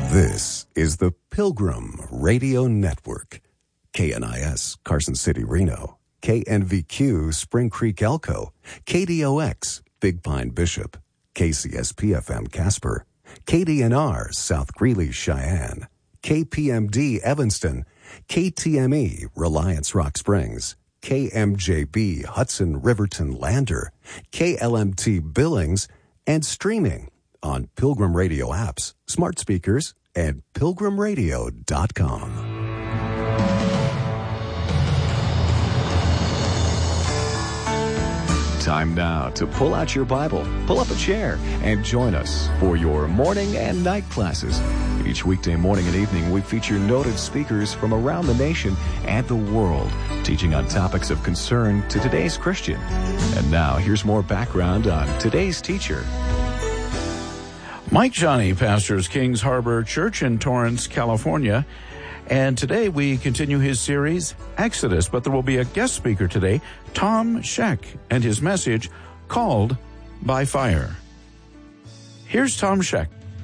This is the Pilgrim Radio Network. KNIS, Carson City, Reno. KNVQ, Spring Creek, Elko. KDOX, Big Pine, Bishop. KCSP-FM, Casper. KDNR, South Greeley, Cheyenne. KPMD, Evanston. KTME, Reliance, Rock Springs. KMJB, Hudson, Riverton, Lander. KLMT, Billings. And streaming on Pilgrim Radio apps, smart speakers, and pilgrimradio.com. Time now to pull out your Bible, pull up a chair, and join us for your morning and night classes. Each weekday morning and evening, we feature noted speakers from around the nation and the world, teaching on topics of concern to today's Christian. And now, here's more background on today's teacher. Mike Johnny pastors Kings Harbor Church in Torrance, California. And today we continue his series, Exodus, but there will be a guest speaker today, Tom Scheck, and his message, Called by Fire. Here's Tom Scheck.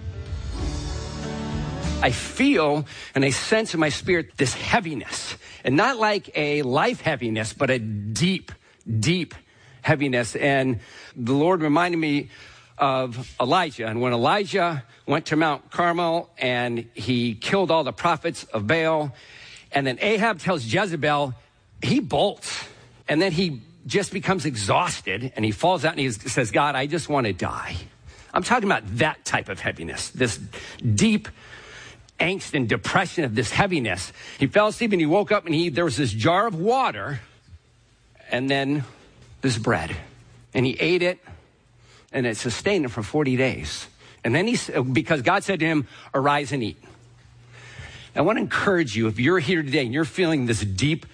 I feel and I sense in my spirit this heaviness, and not like a life heaviness, but a deep, deep heaviness. And the Lord reminded me of Elijah. And when Elijah went to Mount Carmel and he killed all the prophets of Baal, and then Ahab tells Jezebel, he bolts. And then he just becomes exhausted and he falls out and he says, God, I just want to die. I'm talking about that type of heaviness, this deep angst and depression of this heaviness. He fell asleep and he woke up and there was this jar of water and then this bread. And he ate it. And it sustained him for 40 days. And then because God said to him, arise and eat. I want to encourage you, if you're here today and you're feeling this deep,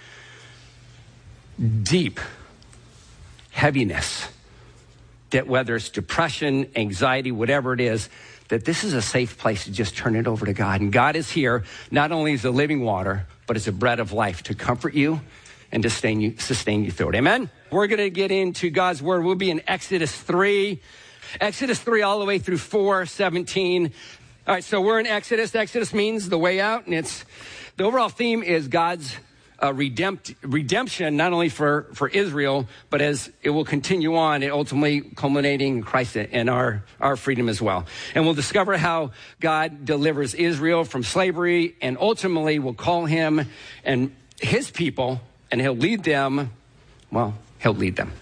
deep heaviness, that whether it's depression, anxiety, whatever it is, that this is a safe place to just turn it over to God. And God is here, not only as the living water, but as a bread of life to comfort you and to sustain you through it. Amen? We're going to get into God's word. We'll be in Exodus 3. Exodus 3 all the way through 4:17. All right, so we're in Exodus. Exodus means the way out, and the overall theme is God's redemption, not only for Israel, but as it will continue on, and ultimately culminating in Christ and our freedom as well. And we'll discover how God delivers Israel from slavery, and ultimately will call him and his people, and he'll lead them. Well, he'll lead them.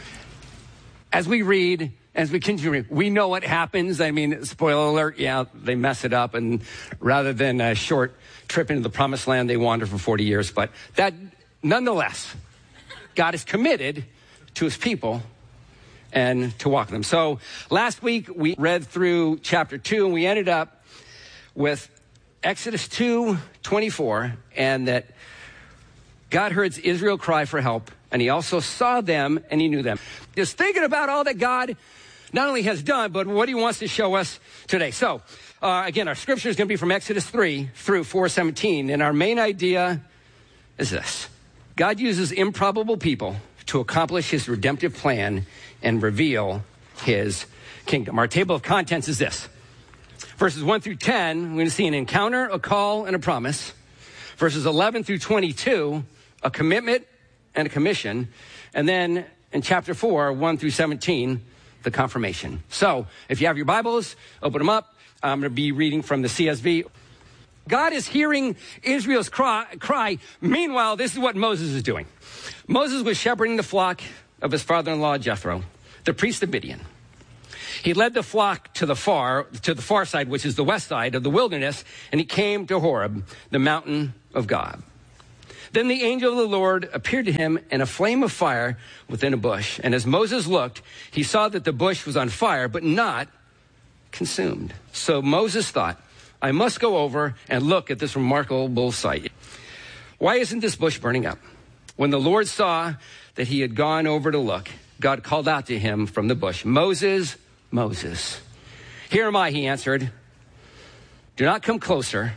As we read, as we continue reading, we know what happens. I mean, spoiler alert, yeah, they mess it up. And rather than a short trip into the promised land, they wander for 40 years. But that, nonetheless, God is committed to his people and to walk with them. So last week, we read through chapter 2, and we ended up with Exodus 2:24, and that God heard Israel cry for help, and he also saw them and he knew them. Just thinking about all that God not only has done, but what he wants to show us today. So, again, our scripture is going to be from Exodus 3 through 4:17. And our main idea is this. God uses improbable people to accomplish his redemptive plan and reveal his kingdom. Our table of contents is this. Verses 1 through 10, we're going to see an encounter, a call, and a promise. Verses 11 through 22, a commitment and a commission. And then in chapter 4, 1 through 17, the confirmation. So if you have your Bibles, open them up. I'm going to be reading from the CSV. God is hearing Israel's cry. Meanwhile, this is what Moses is doing. Moses was shepherding the flock of his father-in-law, Jethro, the priest of Midian. He led the flock to the far side, which is the west side of the wilderness, and he came to Horeb, the mountain of God. Then the angel of the Lord appeared to him in a flame of fire within a bush. And as Moses looked, he saw that the bush was on fire, but not consumed. So Moses thought, I must go over and look at this remarkable sight. Why isn't this bush burning up? When the Lord saw that he had gone over to look, God called out to him from the bush, Moses, Moses. Here am I, he answered. Do not come closer.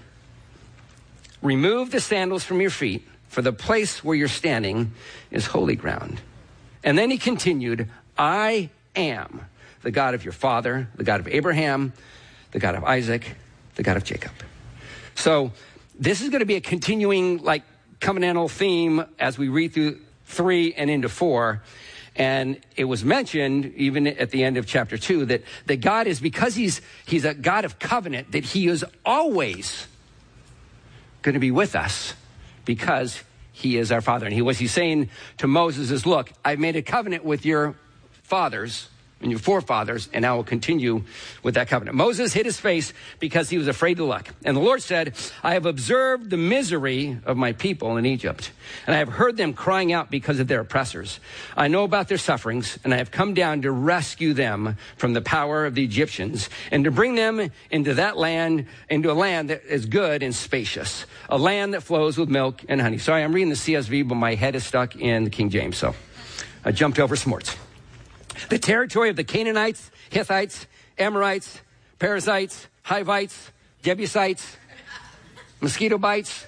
Remove the sandals from your feet, for the place where you're standing is holy ground. And then he continued, I am the God of your father, the God of Abraham, the God of Isaac, the God of Jacob. So this is going to be a continuing like covenantal theme as we read through 3 and into 4. And it was mentioned even at the end of chapter 2 that God is, because he's a God of covenant, that he is always going to be with us because he is our Father. And what he's saying to Moses is, look, I've made a covenant with your fathers and your forefathers, and I will continue with that covenant. Moses hid his face because he was afraid to look. And the Lord said, I have observed the misery of my people in Egypt, and I have heard them crying out because of their oppressors. I know about their sufferings, and I have come down to rescue them from the power of the Egyptians and to bring them into a land that is good and spacious, a land that flows with milk and honey. Sorry, I'm reading the CSV, but my head is stuck in the King James, so I jumped over some words. The territory of the Canaanites, Hittites, Amorites, Perizzites, Hivites, Jebusites, mosquito bites,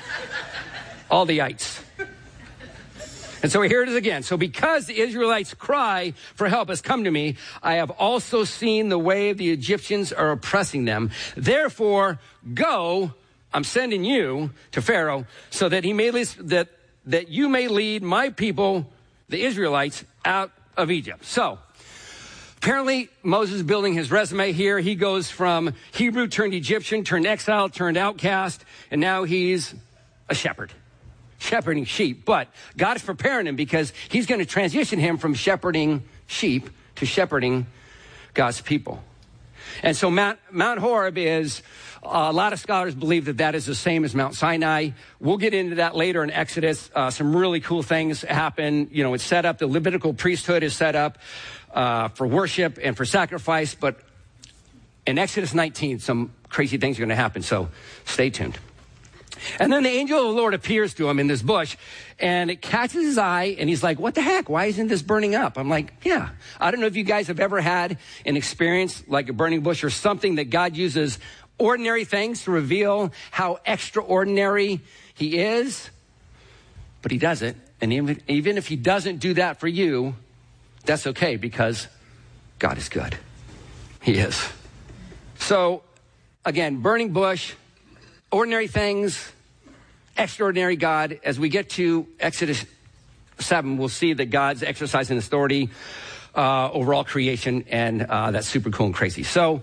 all the ites. And so here it is again. So because the Israelites' cry for help has come to me, I have also seen the way the Egyptians are oppressing them. Therefore, go, I'm sending you to Pharaoh so that he may that you may lead my people, the Israelites, out of Egypt. So apparently Moses is building his resume here. He goes from Hebrew turned Egyptian, turned exile, turned outcast, and now he's a shepherd, shepherding sheep. But God is preparing him because he's going to transition him from shepherding sheep to shepherding God's people. And so Mount Horeb is, a lot of scholars believe that is the same as Mount Sinai. We'll get into that later in Exodus. Some really cool things happen. You know, it's set up, the Levitical priesthood is set up for worship and for sacrifice. But in Exodus 19, some crazy things are going to happen. So stay tuned. And then the angel of the Lord appears to him in this bush, and it catches his eye, and he's like, what the heck? Why isn't this burning up? I'm like, yeah. I don't know if you guys have ever had an experience like a burning bush or something that God uses ordinary things to reveal how extraordinary he is, but he does it. And even if he doesn't do that for you, that's okay because God is good. He is. So again, burning bush, ordinary things, extraordinary God. As we get to Exodus 7, we'll see that God's exercising authority over all creation, and that's super cool and crazy. So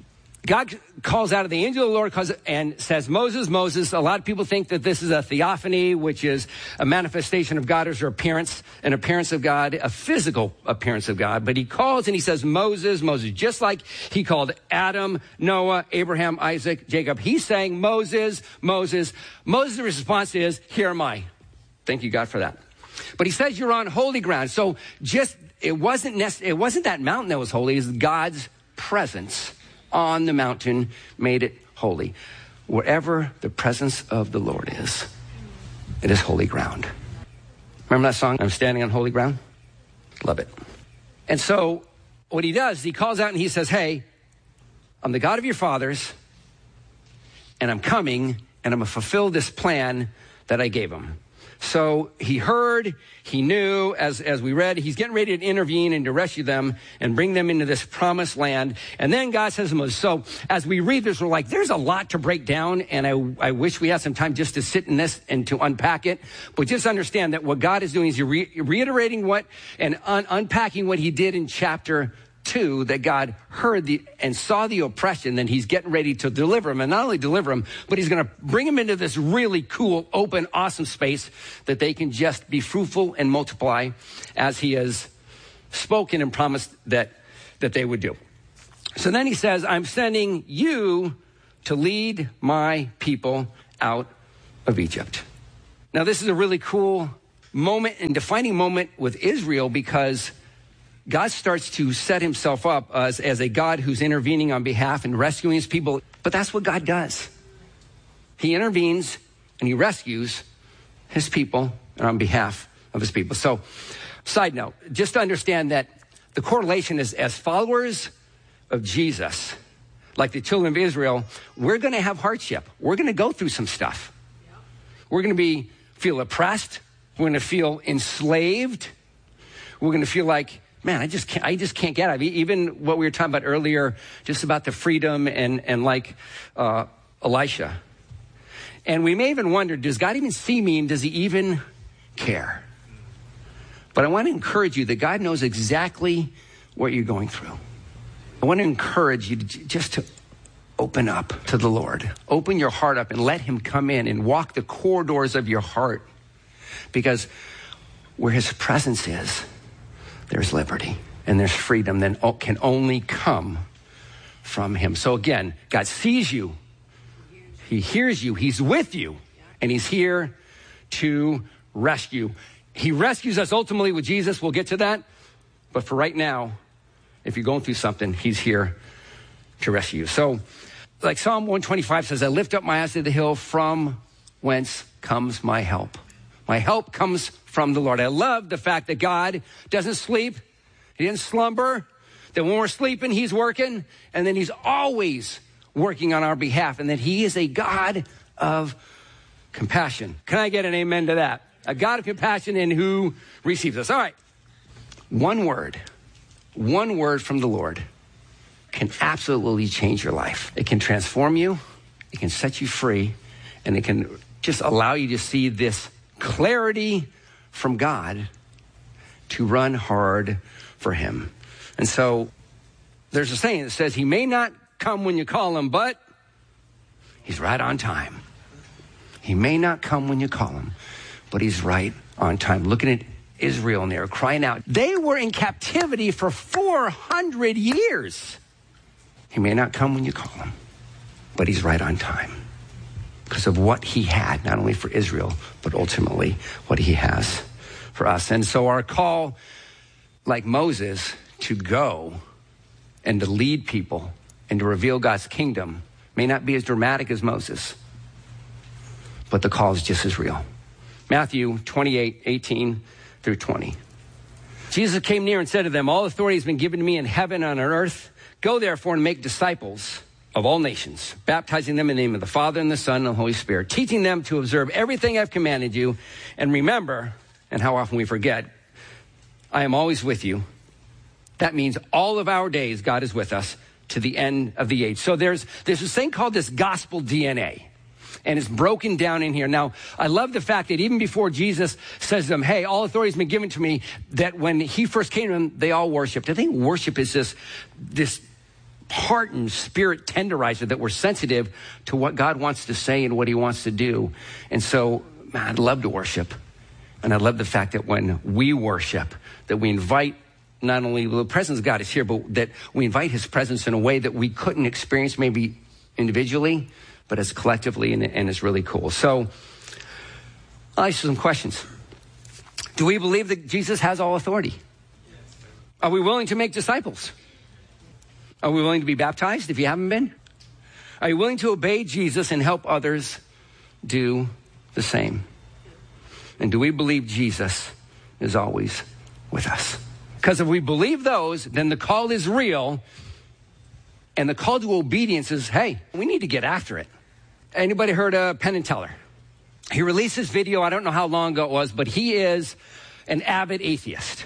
God calls out of the angel of the Lord and says, Moses, Moses. A lot of people think that this is a theophany, which is a manifestation of God or an appearance of God, a physical appearance of God. But he calls and he says, Moses, Moses, just like he called Adam, Noah, Abraham, Isaac, Jacob. He's saying, Moses, Moses. Moses' response is, here am I. Thank you, God, for that. But he says you're on holy ground. So it wasn't that mountain that was holy. It was God's presence on the mountain made it holy. Wherever the presence of the Lord is, it is holy ground. Remember that song, I'm Standing on Holy Ground? Love it. And so what he does, he calls out and he says, hey, I'm the God of your fathers, and I'm coming, and I'm going to fulfill this plan that I gave him. So he heard, he knew, as we read, he's getting ready to intervene and to rescue them and bring them into this promised land. And then God says to Moses, so as we read this, we're like, there's a lot to break down, and I wish we had some time just to sit in this and to unpack it. But just understand that what God is doing is reiterating unpacking what he did in chapter 2, that God heard and saw the oppression, then he's getting ready to deliver him, and not only deliver him, but he's going to bring him into this really cool, open, awesome space that they can just be fruitful and multiply as he has spoken and promised that they would do. So then he says, I'm sending you to lead my people out of Egypt. Now, this is a really cool moment and defining moment with Israel, because God starts to set himself up as a God who's intervening on behalf and rescuing his people. But that's what God does. He intervenes and he rescues his people and on behalf of his people. So, side note, just to understand that the correlation is, as followers of Jesus, like the children of Israel, we're going to have hardship. We're going to go through some stuff. We're going to feel oppressed. We're going to feel enslaved. We're going to feel like man, I just can't get it. I mean, even what we were talking about earlier, just about the freedom and like Elisha. And we may even wonder, does God even see me and does he even care? But I want to encourage you that God knows exactly what you're going through. I want to encourage you just to open up to the Lord. Open your heart up and let him come in and walk the corridors of your heart. Because where his presence is, there's liberty and there's freedom that can only come from him. So again, God sees you. He hears you. He's with you. And he's here to rescue. He rescues us ultimately with Jesus. We'll get to that. But for right now, if you're going through something, he's here to rescue you. So like Psalm 125 says, I lift up my eyes to the hill from whence comes my help. My help comes from the Lord. I love the fact that God doesn't sleep. He didn't slumber. That when we're sleeping, he's working. And then he's always working on our behalf. And that he is a God of compassion. Can I get an amen to that? A God of compassion and who receives us. All right. One word from the Lord can absolutely change your life. It can transform you. It can set you free. And it can just allow you to see this clarity from God to run hard for him. And so there's a saying that says he may not come when you call him, but he's right on time. He may not come when you call him, but he's right on time. Looking at Israel and they were crying out. They were in captivity for 400 years. He may not come when you call him, but he's right on time because of what he had, not only for Israel, but ultimately what he has for us. And so our call, like Moses, to go and to lead people and to reveal God's kingdom may not be as dramatic as Moses, but the call is just as real. Matthew 28:18 through 20. Jesus came near and said to them, all authority has been given to me in heaven and on earth. Go therefore and make disciples of all nations, baptizing them in the name of the Father and the Son and the Holy Spirit, teaching them to observe everything I've commanded you. And remember, and how often we forget, I am always with you. That means all of our days, God is with us to the end of the age. So there's this thing called this gospel DNA. And it's broken down in here. Now, I love the fact that even before Jesus says to them, hey, all authority has been given to me, that when he first came to them, they all worshiped. I think worship is this heart and spirit tenderizer that we're sensitive to what God wants to say and what he wants to do. And so, man, I'd love to worship. And I love the fact that when we worship, that we invite not only the presence of God is here, but that we invite his presence in a way that we couldn't experience maybe individually, but as collectively, and it's really cool. So I'll ask you some questions. Do we believe that Jesus has all authority? Are we willing to make disciples? Are we willing to be baptized if you haven't been? Are you willing to obey Jesus and help others do the same? And do we believe Jesus is always with us? Because if we believe those, then the call is real. And the call to obedience is, hey, we need to get after it. Anybody heard of Penn and Teller? He released this video, I don't know how long ago it was, but he is an avid atheist.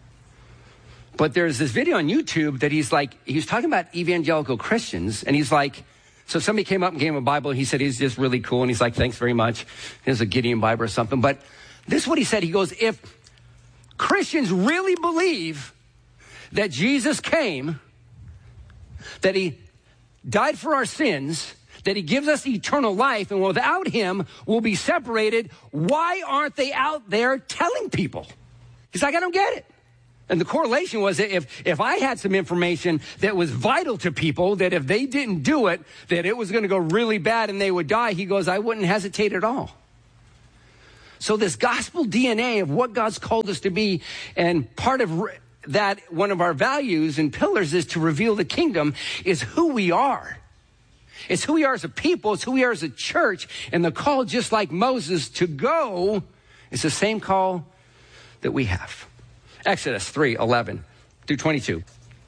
But there's this video on YouTube that he was talking about evangelical Christians. And he's like, so somebody came up and gave him a Bible. And he said, he's just really cool. And he's like, thanks very much. Here's a Gideon Bible or something. But this is what he said. He goes, if Christians really believe that Jesus came, that he died for our sins, that he gives us eternal life, and without him, we'll be separated, why aren't they out there telling people? He's like, I don't get it. And the correlation was that if I had some information that was vital to people, that if they didn't do it, that it was going to go really bad and they would die, he goes, I wouldn't hesitate at all. So this gospel DNA of what God's called us to be, and part of that, one of our values and pillars is to reveal the kingdom, is who we are. It's who we are as a people. It's who we are as a church. And the call, just like Moses, to go, is the same call that we have. Exodus 3:11 through 22.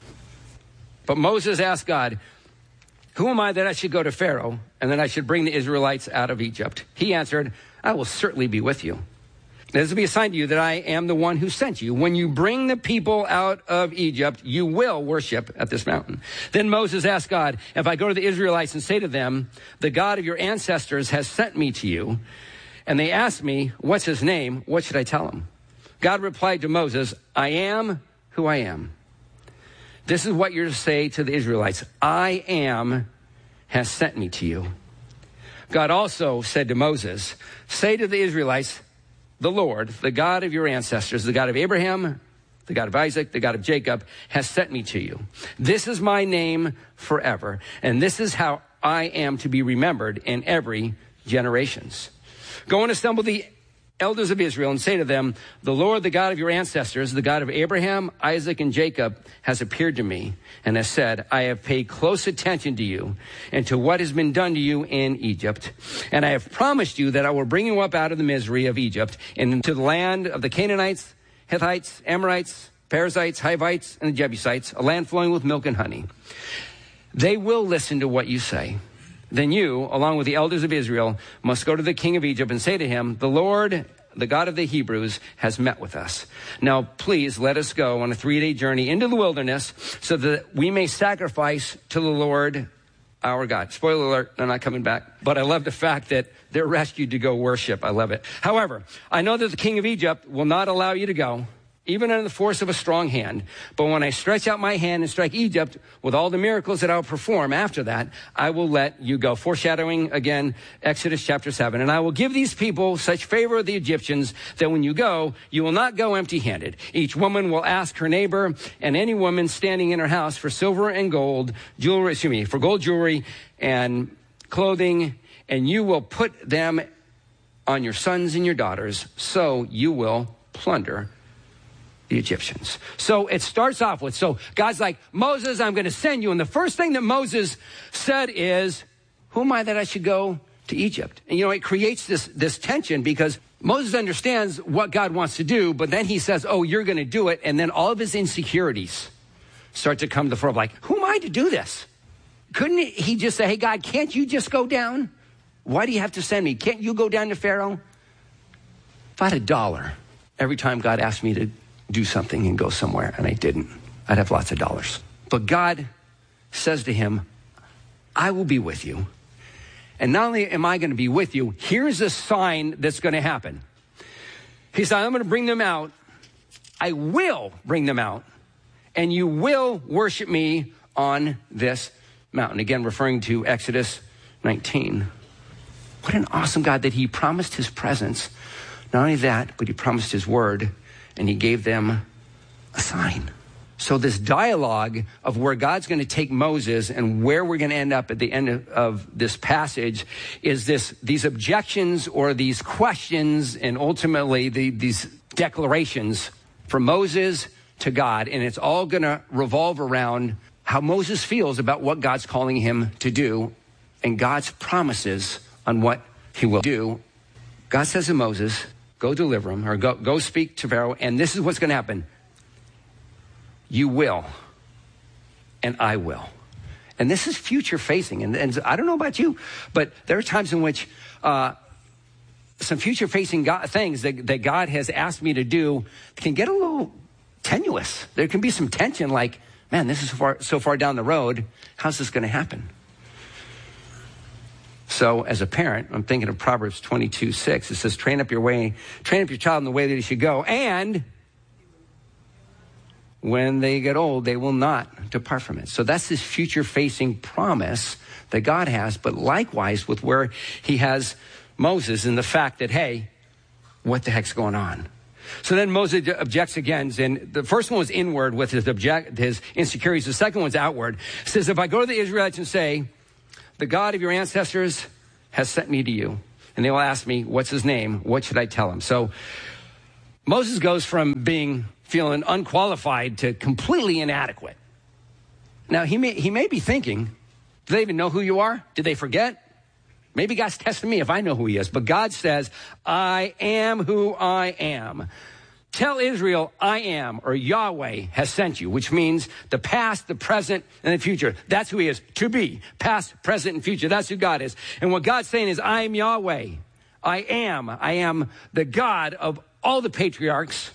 But Moses asked God, who am I that I should go to Pharaoh and that I should bring the Israelites out of Egypt? He answered, I will certainly be with you. This will be a sign to you that I am the one who sent you. When you bring the people out of Egypt, you will worship at this mountain. Then Moses asked God, if I go to the Israelites and say to them, the God of your ancestors has sent me to you, and they ask me, what's his name? What should I tell them? God replied to Moses, I am who I am. This is what you're to say to the Israelites. I am has sent me to you. God also said to Moses, say to the Israelites, the Lord, the God of your ancestors, the God of Abraham, the God of Isaac, the God of Jacob, has sent me to you. This is my name forever, and this is how I am to be remembered in every generations. Go and assemble the elders of Israel and say to them, the Lord, the God of your ancestors, the God of Abraham, Isaac, and Jacob, has appeared to me and has said, I have paid close attention to you and to what has been done to you in Egypt. And I have promised you that I will bring you up out of the misery of Egypt and into the land of the Canaanites, Hittites, Amorites, Perizzites, Hivites, and the Jebusites, a land flowing with milk and honey. They will listen to what you say. Then you, along with the elders of Israel, must go to the king of Egypt and say to him, the Lord, the God of the Hebrews, has met with us. Now, please let us go on a 3-day journey into the wilderness so that we may sacrifice to the Lord our God. Spoiler alert, they're not coming back. But I love the fact that they're rescued to go worship. I love it. However, I know that the king of Egypt will not allow you to go, even under the force of a strong hand. But when I stretch out my hand and strike Egypt with all the miracles that I'll perform after that, I will let you go. Foreshadowing again, Exodus chapter 7. And I will give these people such favor of the Egyptians that when you go, you will not go empty-handed. Each woman will ask her neighbor and any woman standing in her house for silver and gold, for gold jewelry and clothing, and you will put them on your sons and your daughters, so you will plunder the Egyptians. So it starts off with, so God's like, Moses, I'm going to send you. And the first thing that Moses said is, who am I that I should go to Egypt? And, it creates this tension because Moses understands what God wants to do, but then he says, oh, you're going to do it. And then all of his insecurities start to come to the fore. Like, who am I to do this? Couldn't he just say, hey, God, can't you just go down? Why do you have to send me? Can't you go down to Pharaoh? If I had $1 every time God asked me to do something and go somewhere, and I didn't, I'd have lots of dollars. But God says to him, I will be with you. And not only am I going to be with you, here's a sign that's going to happen. He said, I'm going to bring them out. I will bring them out, and you will worship me on this mountain. Again, referring to Exodus 19. What an awesome God that he promised his presence. Not only that, but he promised his word, and he gave them a sign. So this dialogue of where God's going to take Moses and where we're going to end up at the end of this passage is these objections or these questions and ultimately these declarations from Moses to God. And it's all going to revolve around how Moses feels about what God's calling him to do and God's promises on what he will do. God says to Moses, go deliver him, or go speak to Pharaoh, and this is what's going to happen. You will, and I will. And this is future facing. And I don't know about you, but there are times in which some future facing things that God has asked me to do can get a little tenuous. There can be some tension like, man, this is so far down the road. How's this going to happen? So as a parent, I'm thinking of Proverbs 22:6. It says, train up your child in the way that he should go. And when they get old, they will not depart from it. So that's this future-facing promise that God has, but likewise with where he has Moses and the fact that, hey, what the heck's going on? So then Moses objects again, and the first one was inward with his insecurities. The second one's outward. It says, if I go to the Israelites and say, the God of your ancestors has sent me to you, and they will ask me, what's his name? What should I tell him? So Moses goes from feeling unqualified to completely inadequate. Now, he may be thinking, do they even know who you are? Did they forget? Maybe God's testing me if I know who he is. But God says, I am who I am. Tell Israel, I am, or Yahweh has sent you, which means the past, the present, and the future. That's who he is, to be. Past, present, and future. That's who God is. And what God's saying is, I am Yahweh. I am the God of all the patriarchs,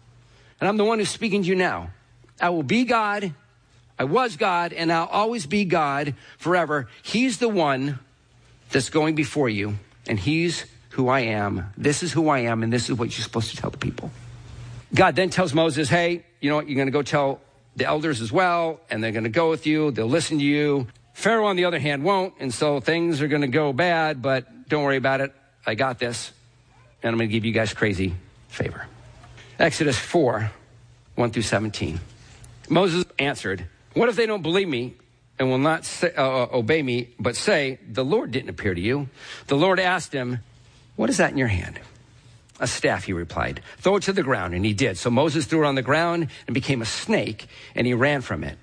and I'm the one who's speaking to you now. I will be God, I was God, and I'll always be God forever. He's the one that's going before you, and he's who I am. This is who I am, and this is what you're supposed to tell the people. God then tells Moses, hey, you know what? You're going to go tell the elders as well, and they're going to go with you. They'll listen to you. Pharaoh, on the other hand, won't, and so things are going to go bad, but don't worry about it. I got this, and I'm going to give you guys crazy favor. Exodus 4, 1 through 17. Moses answered, what if they don't believe me and will not obey me, but say, the Lord didn't appear to you? The Lord asked him, what is that in your hand? A staff, he replied. Throw it to the ground, and he did. So Moses threw it on the ground and became a snake, and he ran from it.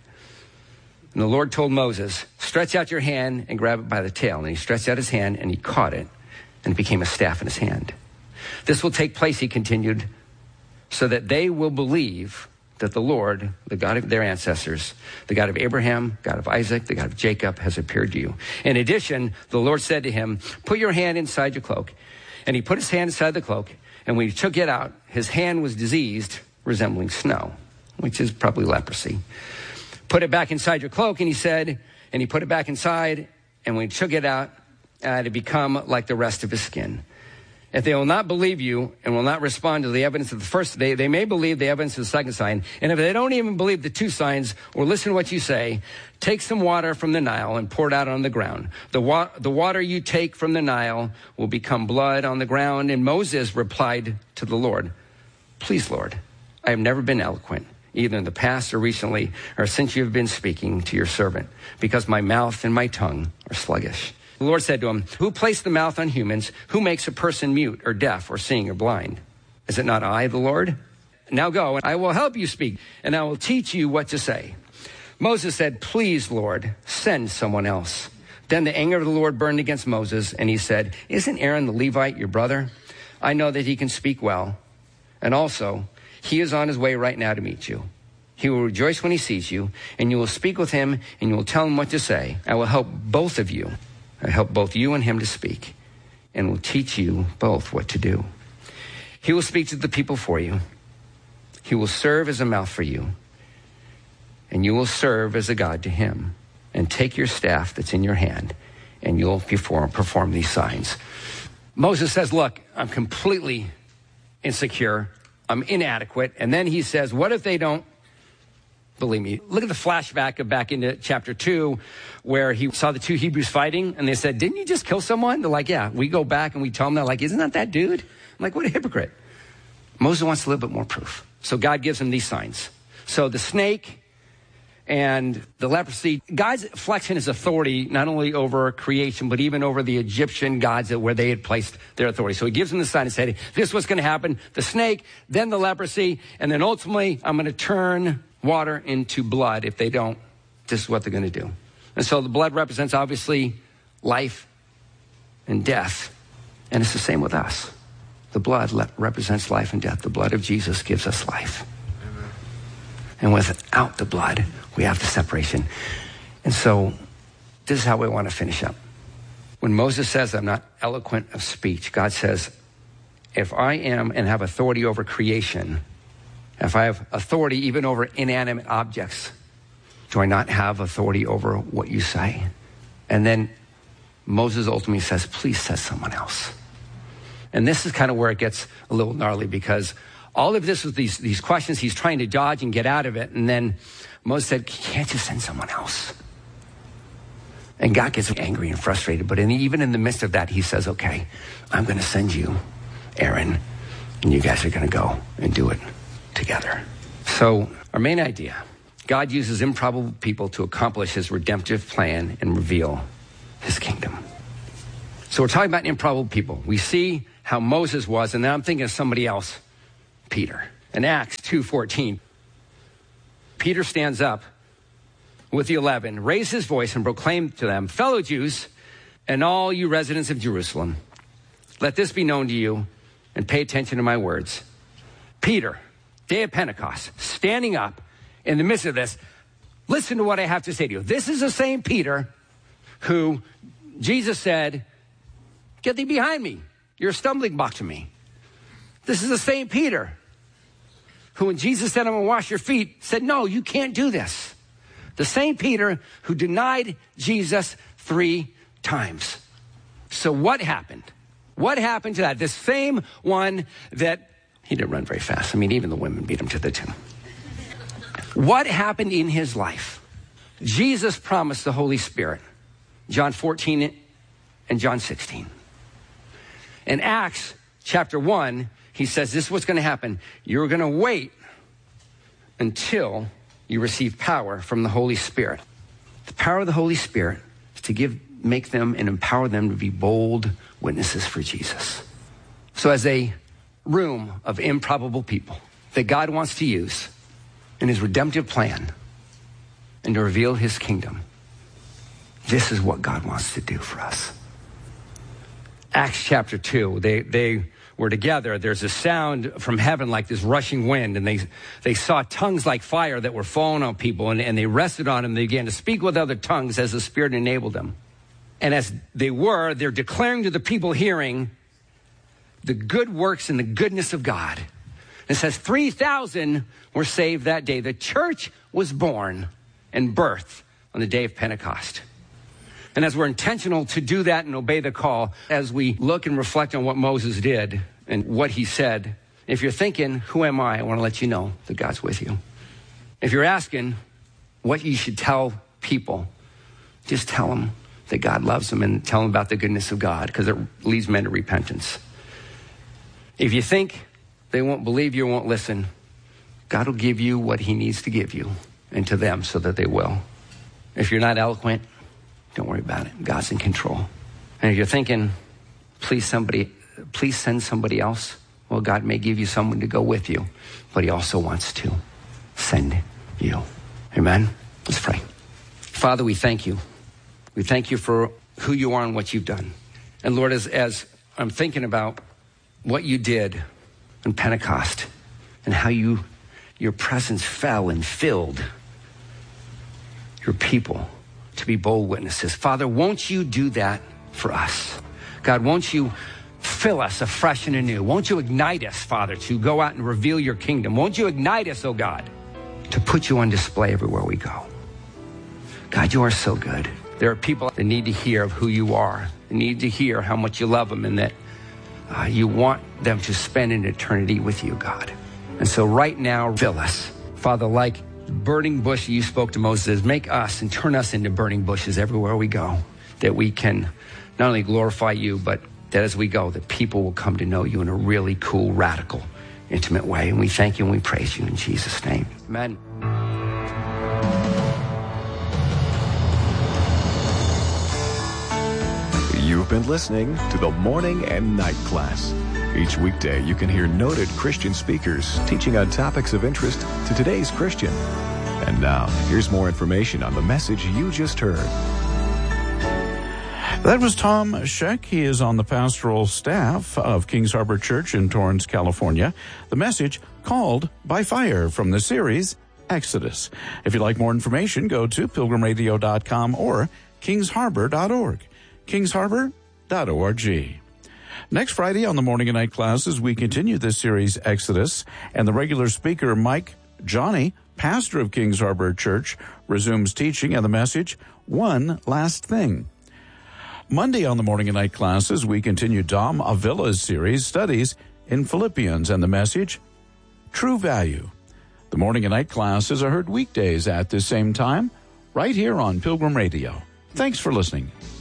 And the Lord told Moses, stretch out your hand and grab it by the tail. And he stretched out his hand, and he caught it, and it became a staff in his hand. This will take place, he continued, so that they will believe that the Lord, the God of their ancestors, the God of Abraham, God of Isaac, the God of Jacob, has appeared to you. In addition, the Lord said to him, put your hand inside your cloak. And he put his hand inside the cloak, and when he took it out, his hand was diseased, resembling snow, which is probably leprosy. Put it back inside your cloak, and he put it back inside, and when he took it out, it had become like the rest of his skin. If they will not believe you and will not respond to the evidence of the first, they may believe the evidence of the second sign. And if they don't even believe the two signs or listen to what you say, take some water from the Nile and pour it out on the ground. The water you take from the Nile will become blood on the ground. And Moses replied to the Lord, please, Lord, I have never been eloquent, either in the past or recently, or since you have been speaking to your servant, because my mouth and my tongue are sluggish. The Lord said to him, who placed the mouth on humans? Who makes a person mute or deaf or seeing or blind? Is it not I, the Lord? Now go, and I will help you speak, and I will teach you what to say. Moses said, please, Lord, send someone else. Then the anger of the Lord burned against Moses, and he said, isn't Aaron the Levite your brother? I know that he can speak well. And also, he is on his way right now to meet you. He will rejoice when he sees you, and you will speak with him, and you will tell him what to say. I will help both of you. I help both you and him to speak, and will teach you both what to do. He will speak to the people for you. He will serve as a mouth for you, and you will serve as a God to him. And take your staff that's in your hand, and you'll perform these signs. Moses says, look, I'm completely insecure. I'm inadequate. And then he says, what if they don't believe me? Look at the flashback of back into chapter 2, where he saw the two Hebrews fighting, and they said, didn't you just kill someone? They're like, yeah. We go back and we tell them, they're like, isn't that that dude? I'm like, what a hypocrite. Moses wants a little bit more proof. So God gives him these signs. So the snake and the leprosy, God's flexing his authority not only over creation, but even over the Egyptian gods where they had placed their authority. So he gives them the sign and said, this is what's going to happen. The snake, then the leprosy, and then ultimately I'm going to turn water into blood. If they don't, this is what they're going to do. And so the blood represents obviously life and death. And it's the same with us. The blood represents life and death. The blood of Jesus gives us life. Amen. And without the blood, we have the separation. And so this is how we want to finish up. When Moses says, I'm not eloquent of speech, God says, if I am and have authority over creation, if I have authority even over inanimate objects, do I not have authority over what you say? And then Moses ultimately says, please send someone else. And this is kind of where it gets a little gnarly, because all of this was these questions he's trying to dodge and get out of it. And then Moses said, can't you send someone else? And God gets angry and frustrated. But even in the midst of that, he says, okay, I'm going to send you Aaron, and you guys are going to go and do it together. So our main idea, God uses improbable people to accomplish his redemptive plan and reveal his kingdom. So we're talking about improbable people. We see how Moses was, and then I'm thinking of somebody else, Peter. In Acts 2:14, Peter stands up with the 11, raised his voice and proclaimed to them, fellow Jews and all you residents of Jerusalem, let this be known to you and pay attention to my words. Peter, day of Pentecost, standing up in the midst of this, listen to what I have to say to you. This is the same Peter who Jesus said, get thee behind me. You're a stumbling block to me. This is the same Peter who, when Jesus said, I'm going to wash your feet, said, no, you can't do this. The same Peter who denied Jesus 3 times. So what happened? What happened to that? This same one that, he didn't run very fast. I mean, even the women beat him to the tomb. What happened in his life? Jesus promised the Holy Spirit. John 14 and John 16. In Acts chapter 1, he says, this is what's going to happen. You're going to wait until you receive power from the Holy Spirit. The power of the Holy Spirit is to make them and empower them to be bold witnesses for Jesus. So as a room of improbable people that God wants to use in his redemptive plan and to reveal his kingdom, this is what God wants to do for us. Acts chapter 2, they were together. There's a sound from heaven like this rushing wind, and they saw tongues like fire that were falling on people, and they rested on them. They began to speak with other tongues as the Spirit enabled them. And as they're declaring to the people hearing the good works and the goodness of God. It says 3,000 were saved that day. The church was born and birthed on the day of Pentecost. And as we're intentional to do that and obey the call, as we look and reflect on what Moses did and what he said, if you're thinking, who am I want to let you know that God's with you. If you're asking what you should tell people, just tell them that God loves them and tell them about the goodness of God, because it leads men to repentance. If you think they won't believe you or won't listen, God will give you what he needs to give you and to them so that they will. If you're not eloquent, don't worry about it. God's in control. And if you're thinking, please send somebody else, well, God may give you someone to go with you, but he also wants to send you. Amen? Let's pray. Father, we thank you. We thank you for who you are and what you've done. And Lord, as I'm thinking about what you did on Pentecost and how your presence fell and filled your people to be bold witnesses. Father, won't you do that for us? God, won't you fill us afresh and anew? Won't you ignite us, Father, to go out and reveal your kingdom? Won't you ignite us, oh God, to put you on display everywhere we go? God, you are so good. There are people that need to hear of who you are. They need to hear how much you love them and that you want them to spend an eternity with you, God. And so right now, fill us. Father, like burning bush you spoke to Moses, make us and turn us into burning bushes everywhere we go, that we can not only glorify you, but that as we go, that people will come to know you in a really cool, radical, intimate way. And we thank you and we praise you in Jesus' name. Amen. You've been listening to the Morning and Night Class. Each weekday, you can hear noted Christian speakers teaching on topics of interest to today's Christian. And now, here's more information on the message you just heard. That was Tom Scheck. He is on the pastoral staff of Kings Harbor Church in Torrance, California. The message, Called by Fire, from the series Exodus. If you'd like more information, go to pilgrimradio.com or kingsharbor.org. kingsharbor.org. Next Friday on the Morning and Night Classes, we continue this series, Exodus, and the regular speaker, Mike Johnny, pastor of Kings Harbor Church, resumes teaching and the message, One Last Thing. Monday on the Morning and Night Classes, we continue Dom Avila's series, Studies in Philippians, and the message, True Value. The Morning and Night Classes are heard weekdays at the same time, right here on Pilgrim Radio. Thanks for listening.